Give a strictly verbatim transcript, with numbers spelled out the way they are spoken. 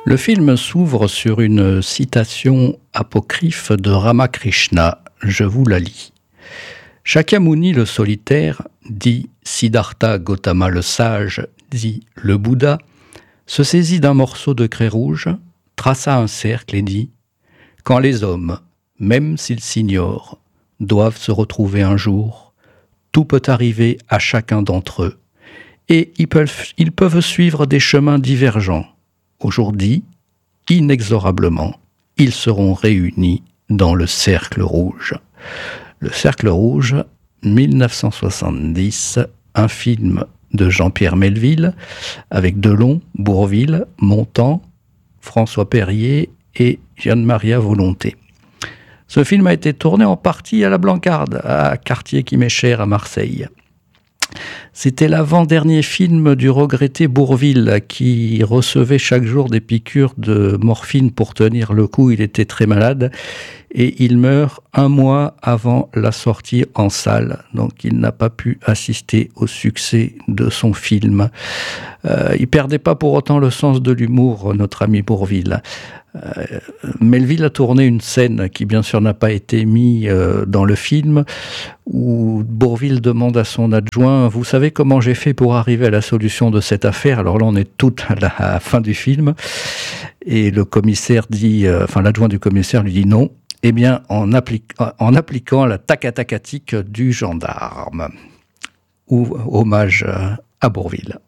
Le film s'ouvre sur une citation apocryphe de Ramakrishna. Je vous la lis. Shakyamuni le solitaire, dit Siddhartha Gautama le sage, dit le Bouddha, se saisit d'un morceau de craie rouge, traça un cercle et dit « Quand les hommes, même s'ils s'ignorent, doivent se retrouver un jour, tout peut arriver à chacun d'entre eux, et ils peuvent, ils peuvent suivre des chemins divergents. Aujourd'hui, inexorablement, ils seront réunis dans le cercle rouge. » Le cercle rouge, dix-neuf cent soixante-dix, un film de Jean-Pierre Melville, avec Delon, Bourvil, Montand, François Perrier et Gian-Maria Volonté. Ce film a été tourné en partie à la Blancarde, à quartier qui m'est cher à Marseille. C'était l'avant-dernier film du regretté Bourvil qui recevait chaque jour des piqûres de morphine pour tenir le coup. Il était très malade et il meurt un mois avant la sortie en salle. Donc il n'a pas pu assister au succès de son film. Euh, il perdait pas pour autant le sens de l'humour, notre ami Bourvil. Euh, Melville a tourné une scène qui bien sûr n'a pas été mise euh, dans le film où Bourvil demande à son adjoint « Vous savez comment j'ai fait pour arriver à la solution de cette affaire ?» Alors là on est tout à la, à la fin du film et le commissaire dit, euh, enfin l'adjoint du commissaire lui dit non. Eh bien en, applique, en appliquant la tacatacatique du gendarme. Ou hommage à Bourvil.